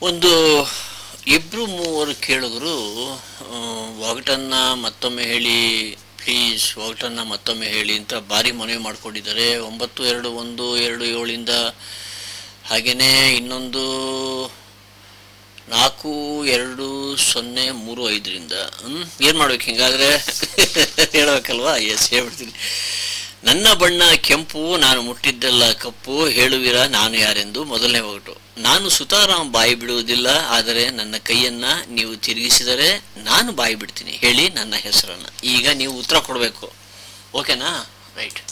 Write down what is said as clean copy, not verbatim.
ಒಂದು ಇಬ್ರು ಮೂವರು ಕೇಳಿದ್ರು ಒಗಟನ್ನ ಮತ್ತೊಮ್ಮೆ ಹೇಳಿ ಪ್ಲೀಸ್, ಒಗಟನ್ನ ಮತ್ತೊಮ್ಮೆ ಹೇಳಿ ಅಂತ ಭಾರಿ ಮನವಿ ಮಾಡ್ಕೊಂಡಿದ್ದಾರೆ. 921227 ಹಾಗೇನೆ ಇನ್ನೊಂದು 422035 ಏನ್ ಮಾಡ್ಬೇಕು ಹಿಂಗಾದ್ರೆ? ಹೇಳ್ಬೇಕಲ್ವಾ? ಎಸ್, ಹೇಳ್ಬಿಡ್ತೀನಿ. ನನ್ನ ಬಣ್ಣ ಕೆಂಪು, ನಾನು ಮುಟ್ಟಿದ್ದೆಲ್ಲ ಕಪ್ಪು, ಹೇಳುವಿರ ನಾನು ಯಾರೆಂದು. ಮೊದಲನೇ ಒಗಟು. ನಾನು ಸುತಾರಾಮ್ ಬಾಯಿ ಬಿಡುವುದಿಲ್ಲ, ಆದರೆ ನನ್ನ ಕೈಯನ್ನ ನೀವು ತಿರುಗಿಸಿದರೆ ನಾನು ಬಾಯಿ ಬಿಡ್ತೀನಿ, ಹೇಳಿ ನನ್ನ ಹೆಸರನ್ನ. ಈಗ ನೀವು ಉತ್ತರ ಕೊಡಬೇಕು. ಓಕೆನಾ? ರೈಟ್.